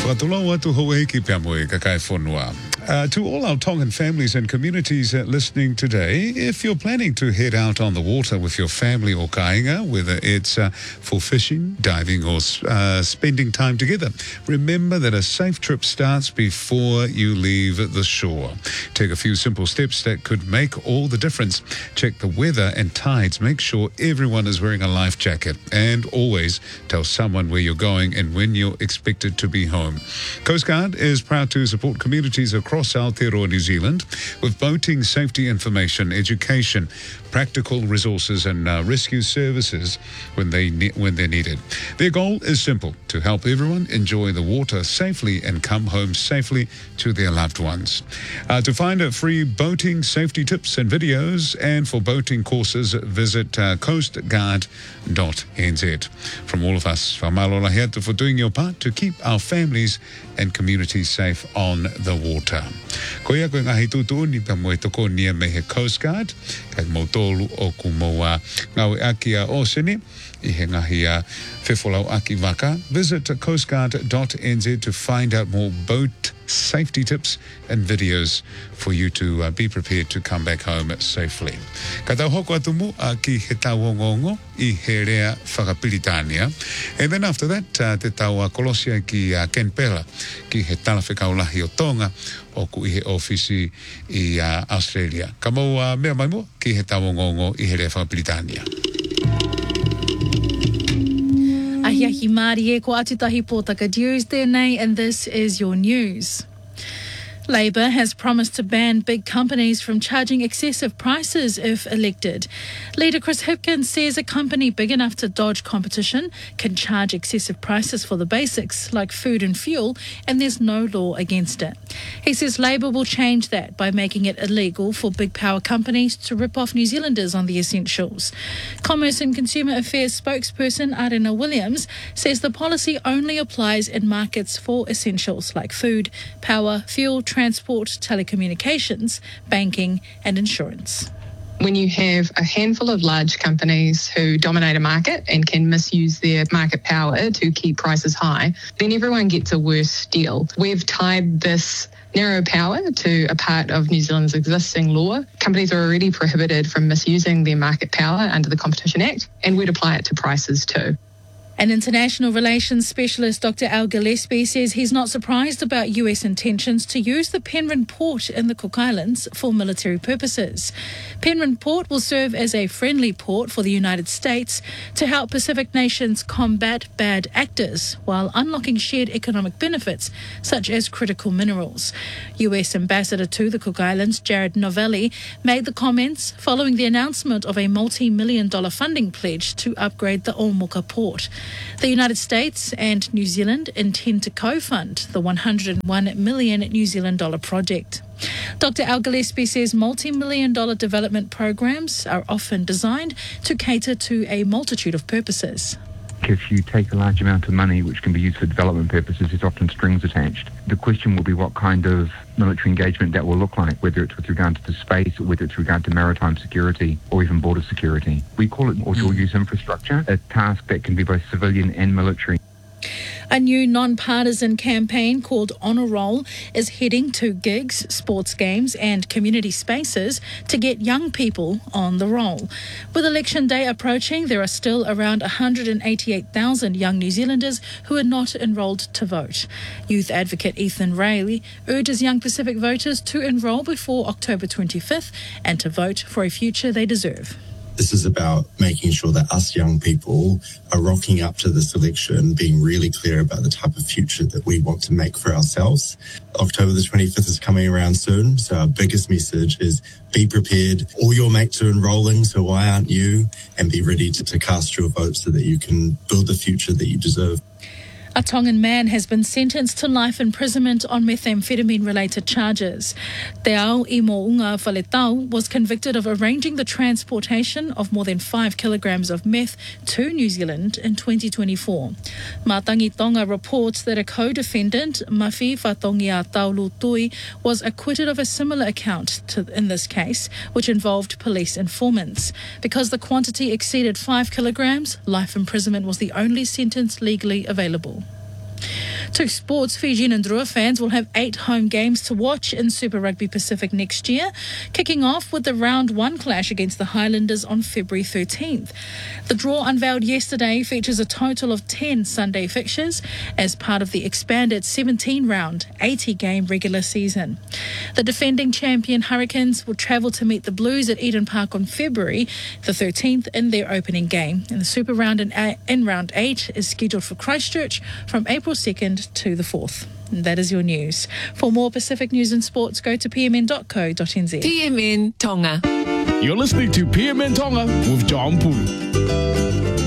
To all our Tongan families and communities listening today, if you're planning to head out on the water with your family or kāinga, whether it's for fishing, diving or spending time together, remember that a safe trip starts before you leave the shore. Take a few simple steps that could make all the difference. Check the weather and tides. Make sure everyone is wearing a life jacket. And always tell someone where you're going and when you're expected to be home. Coast Guard is proud to support communities across Aotearoa, New Zealand with boating safety information, education, practical resources and rescue services when they're needed. Their goal is simple: to help everyone enjoy the water safely and come home safely to their loved ones. To find free boating safety tips and videos and for boating courses, visit coastguard.nz. From all of us, whamalola heata for doing your part to keep our families and communities safe on the water. Ko ia koe ngahi tūtū ni pa moe toko nia me he Coast Guard, kai mo tōlu o ku moa ngawe aki a Osini, I he ngahi a whiwholau aki waka. Visit coastguard.nz to find out more boat safety tips and videos for you to be prepared to come back home safely. Ka tau hoko atumu ki he tau ngongo I he rea whakapilitania. And then after that, te tau kolosia ki Ken Pela ki he tala whekaulahi o Tonga o ku I he ofisi I Australia. Ka mau mea mai mo ki he tau ngongo I he rea whakapilitania. Ahiahi Māori e ko Atutahi Pōtaka Dews there nei, and this is your news. Labour has promised to ban big companies from charging excessive prices if elected. Leader Chris Hipkins says a company big enough to dodge competition can charge excessive prices for the basics like food and fuel, and there's no law against it. He says Labour will change that by making it illegal for big power companies to rip off New Zealanders on the essentials. Commerce and Consumer Affairs spokesperson Arena Williams says the policy only applies in markets for essentials like food, power, fuel, transport, telecommunications, banking and insurance. When you have a handful of large companies who dominate a market and can misuse their market power to keep prices high, then everyone gets a worse deal. We've tied this narrow power to a part of New Zealand's existing law. Companies are already prohibited from misusing their market power under the Competition Act, and we'd apply it to prices too. An international relations specialist, Dr. Al Gillespie, says he's not surprised about US intentions to use the Penryn Port in the Cook Islands for military purposes. Penryn Port will serve as a friendly port for the United States to help Pacific nations combat bad actors while unlocking shared economic benefits such as critical minerals. US Ambassador to the Cook Islands, Jared Novelli, made the comments following the announcement of a multi-million-dollar funding pledge to upgrade the Omuka port. The United States and New Zealand intend to co-fund the $101 million New Zealand dollar project. Dr. Al Gillespie says multi-million-dollar development programs are often designed to cater to a multitude of purposes. If you take a large amount of money which can be used for development purposes, there's often strings attached. The question will be what kind of military engagement that will look like, whether it's with regard to the space or whether it's with regard to maritime security or even border security. We call it dual-use infrastructure, a task that can be both civilian and military. A new non-partisan campaign called Honour Roll is heading to gigs, sports games and community spaces to get young people on the roll. With election day approaching, there are still around 188,000 young New Zealanders who are not enrolled to vote. Youth advocate Ethan Rayleigh urges young Pacific voters to enrol before October 25th and to vote for a future they deserve. This is about making sure that us young people are rocking up to this election, being really clear about the type of future that we want to make for ourselves. October the 25th is coming around soon, so our biggest message is be prepared. All your mates are enrolling, so why aren't you? And be ready to cast your vote so that you can build the future that you deserve. A Tongan man has been sentenced to life imprisonment on methamphetamine-related charges. Te Ao Imounga Faletau was convicted of arranging the transportation of more than 5 kilograms of meth to New Zealand in 2024. Matangi Tonga reports that a co-defendant, Mafi Fatongia Taulutui, was acquitted of a similar account in this case, which involved police informants. Because the quantity exceeded 5 kilograms, life imprisonment was the only sentence legally available. To sports, Fijian and Drua fans will have 8 home games to watch in Super Rugby Pacific next year, kicking off with the Round 1 clash against the Highlanders on February 13th. The draw unveiled yesterday features a total of 10 Sunday fixtures as part of the expanded 17-round, 80-game regular season. The defending champion Hurricanes will travel to meet the Blues at Eden Park on February the 13th in their opening game. And the Super Round in Round 8 is scheduled for Christchurch from April 2nd to the 4th. And that is your news. For more Pacific news and sports, go to pmn.co.nz. PMN Tonga. You're listening to PMN Tonga with John Pulu.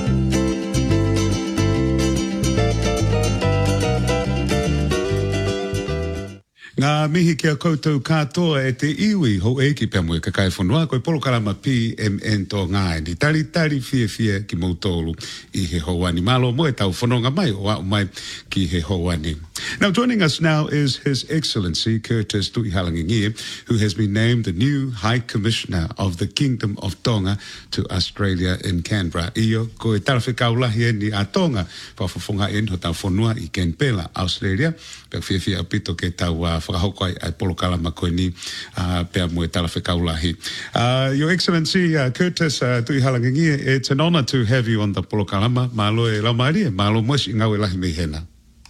Ngā mihi kia koutou katoa e te iwi ho e ki pia mui kakai whanua koe polo karama PMN tō ngai ni tari fie ki mautolu I he hauani. Malo mo e tau whanonga mai o au mai ki he hauani. Now joining us now is His Excellency Curtis Tuihalangingia, who has been named the new High Commissioner of the Kingdom of Tonga to Australia in Canberra. Iyo koe tarafi kaulahi e ni a Tonga whawhawhonga en ho tau whanua I Canberra, Australia. Pea fie apito ke tau whakahokai ai polo kalama koe ni pea mue tarafi kaulahi. Your Excellency Curtis Tuihalangingia, it's an honor to have you on the polo kalama. Malo e laumaria, malo mosi ngau e lahi me hena.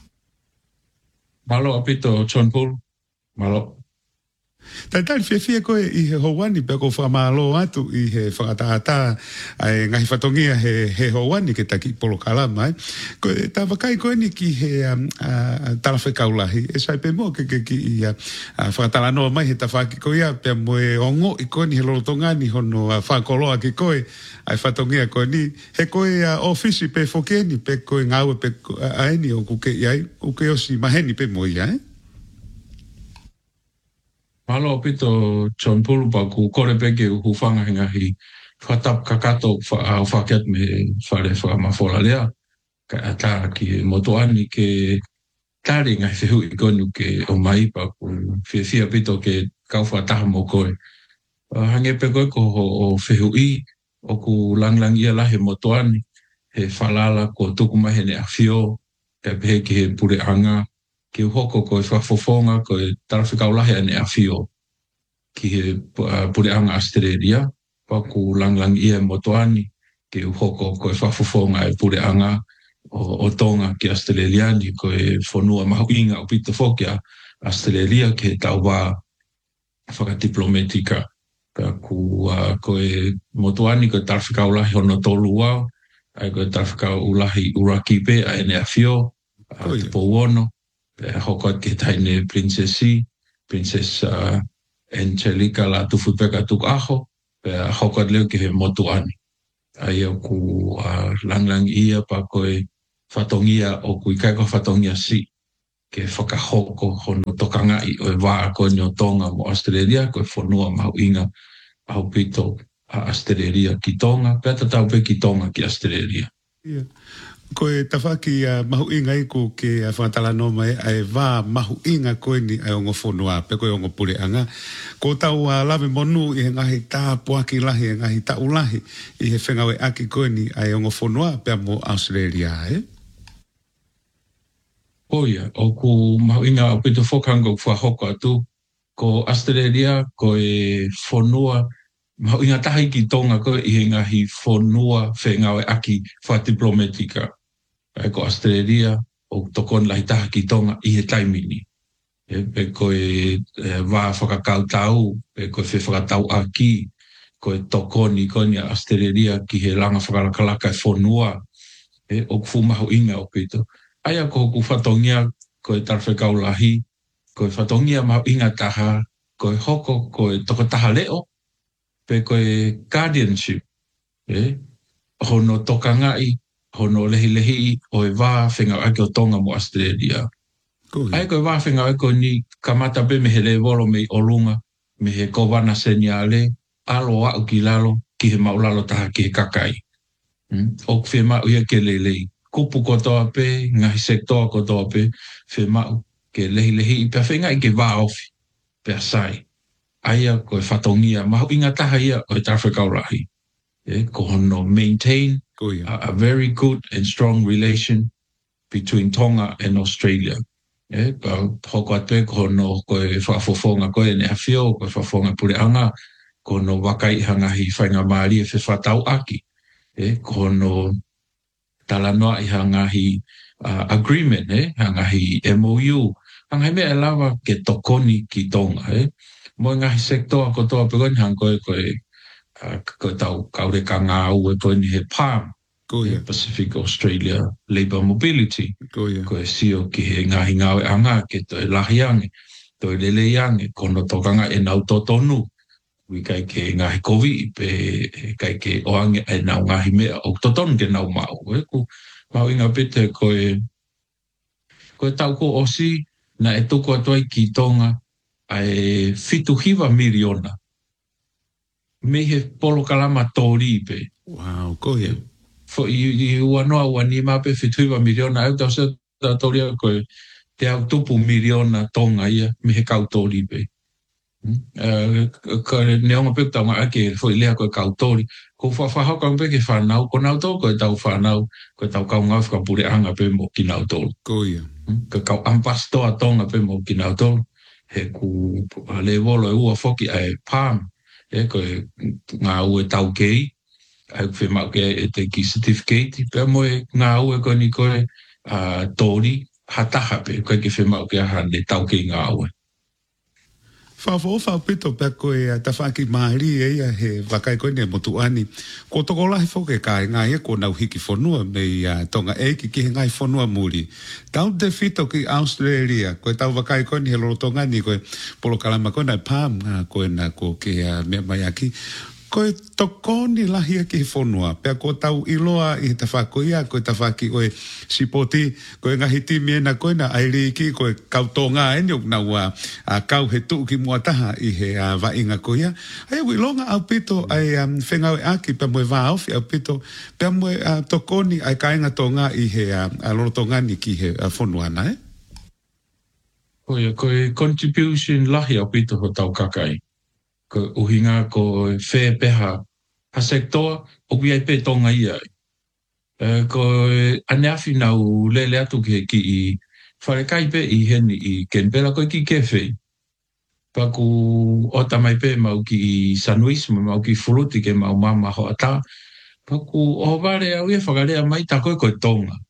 Malo apito John Paul. Malo. Tai fia koe I he hauani pea ko whamalo atu I he whakataata ai ngahi whatongia he hauani ke taki polo kalama. Koe ta wakai koe ni ki he tarafe kaulahi. E sai pe mo ke ki I whakatalanoa mai he ta whaki koe ia pea moe ongo I koe ni he lorotonga ni hono whakoloa ki koe ai whatongia koe ni. He koe ofisi pe whokeni pe koe ngāwe pe aeni o kuke iai. Uke osi maheni pe mo ia Malo apito John Paul pa ku kore peke u whanga hingahi whatap kakato whakiat me whare whamafola lea ka ata ki motoani ke tari ngai whihu I konu ke o mai pa ku whia apito ke kau whataha mo koe. Hange pe koe ko o whihu I o ku lang ia lahe motoani he whalala ko tuku mahe ne a whio pe pehe ki he pure anga ki hoko koe whafofonga koe tarawhikaulahi ane a whio ki he pureanga Australia pa ku lang ia motoani ki hoko koe whafofonga e pureanga o Tonga ki Australiani koe whanua mahuinga o pito whokia Australia ki he tau wā whakadiplomatika pa ku koe motoani koe tarawhikaulahi hono tolu wau ai koe tarawhikaulahi urakipe a ene a whio te powono hokot ke taine Princess Angelica la tufupeka tuk aho hokot leo ke he motuani ai ku lang ia pa koe whatongia o kui kai ko whatongia si ke whakahoko hono tokangai o e wā koe ni o Tonga mo Australia koe whanua mahuinga au pito a Australia ki Tonga peta tau pe ki Tonga ki Australia. Yeah. Koe tawhaki mahuinga I ko ke whatalano mai ai wā mahuinga koe ni ai ongo whonua pe koe ongo pureanga. Ko tau lawe monu I he ngahi tā puaki lahi, ngahi tā ulahi I he whengawe aki koe ni ai ongo whonua pe mo Australia Oia, o ku mahuinga o pito whokanga whahoko atu ko Australia koe whonua mahuinga tahi ki Tonga koe I he ngahi whonua whengawe aki whatiplomatika. Ko Australia o tokon lahi taha ki Tonga I he taimini. Pe koe wā whakakau tau, pe koe whakatau aki, koe tokoni koni a Australia ki he langa whakalakalaka e whonua, o kufu mahu inga o pito. Aia ko ku whatongia koe tarwhekau lahi, koe whatongia mahu inga taha, koe hoko, koe toko taha leo, pe koe guardianship, hono tokangai, hono lehi o e wā whenga ake o Tonga mo Australia. Ai koe wā whenga ake o ni kamata pe me he le wolo me o lunga, me he kowana senyale, alo au ki lalo, ki he maulalo taha ki he kakai. O whe mau ia ke lelei. Kupu kotoa pe, ngahi sektoa kotoa pe, whe mau ke lehi I pia whenga I ke wā ofi, pia sai. Aia koe whatongia, mahu inga taha ia o e tarwhekaurahi. Ko hono maintain a very good and strong relation between Tonga and Australia. Pa hoko atu kono koe whaafofonga koe ne hawhio, koe whaafonga pureanga, kono wakai hangahi whainga maari e whewhatau aki. Kono talanoa I hangahi agreement, hangahi MOU, hangahi mea lawa ke tokoni ki Tonga. Mo ngahi sektoa kotoa pekoni hang koe tau kaure ka ngā ue koe ni he PALM, Pacific Australia Labour Mobility. Koe sio ki he ngahi ngawe anga ke toi lahiange, toi leleiange, kono tokanga e nau totonu. Ui kai ke ngahi kovi, pe kai ke oange e nau ngahi mea o totonu ke nau mau. Ku mau inga pete koe tau ko osi na e tuku atuai ki Tonga ai fitu hiwa miliona. Me he polo kalama tori pe. Wow, koe. Fo I uanoa wani mape fitu hiwa miliona. Au tau se tori au koe te au tupu miliona Tonga ia me he kau tori pe. Ka neonga pe tau ngā ake fo I lea koe kau tori. Ko whahau kau pe ke whanau. Ko nau tō koe tau whanau. Koe tau kau ngau whaka pure anga pe mo ki nau tōru. Koe. Ka kau ampastoa Tonga pe mo ki nau tōru. He ku le volo e ua foki ai PALM, koe ngā ue tau kei, ai whemau ke e te ki certificate, pia moe ngā ue koe ni koe tori hataha pe, koe ki whemau ke aha ne tau kei ngā ue. Whawhawha pito pia koe ta whaki mahari eia he wakai koe ne motuani. Ko toko lahi whoke kai ngai e ko nau hiki whanua mei Tonga eiki ki he ngai whanua muri. Tau te whito ki Australia, koe tau wakai koe ni he loro tonga ni koe polo kalama koe nai PALM koe na ko ke mea mai aki. Koe toko ni lahi ki he whanua, pia ko tau iloa I ta whakoia, koe ta whaki koe sipoti, koe ngahi timiena koe na airi ki koe kautonga e niok na ua kau he tuu ki mua taha I he wainga koia. Ai wilonga au pito ai whengau e aki, pia moe wāofi au pito, pia moe toko ni ai kainga tonga I he loro tonga ni ki he whanuana Koe contribution lahi au pito ho tau kakai. Ko uhinga ko whē peha ha sektoa o kiai pe Tonga ia. Ko aneafi nau lele atu ki I wharekai pe I heni I Canberra koe ki kewhei. Paku o tamai pe mau ki San Luis, mau ki Furuti ke mau mama ho ata. Paku o ware au e whakarea mai ta koe Tonga.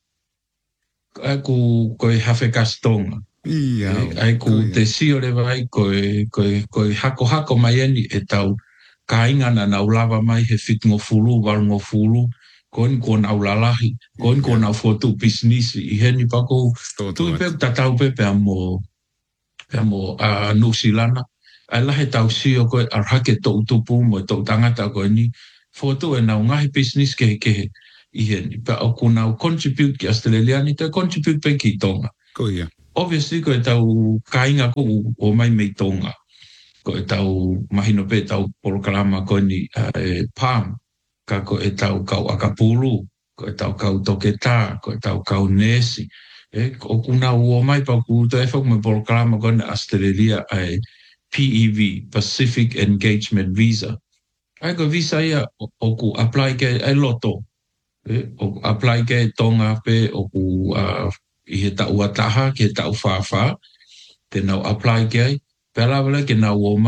Koe hawhekas Tonga. Ai ku te siore vai koe hako mai eni e tau kainga na nau lava mai he whitungo fulu, warungo fulu, koen ko nau lalahi, koen ko nau fotu business I heni pako tui pe tatau pe pe amo nusilana. Ai lahe tau sio koe arhake tau tupu mo tau tangata koe ni fotu e nau ngahi business kehe I heni. Pe au ku nau contribute ki Australiani, te contribute pe ki Tonga. Koia. Obviously, koe tau kainga ko o mai mei Tonga. Koe tau mahino pe tau polokalama koe ni PALM. Ka koe tau kau Akapulu, koe tau kau Toketā, koe tau kau Nesi. O kuna o mai pa ku to e whak me polokalama koe ni Australia ai PEV, Pacific Engagement Visa. Ai ko visa ia o ku apply ke ai loto. O apply ke Tonga pe o ku I he tau ataha, ki he tau whawha, te nau apply ki ai, pēla wale ke nau o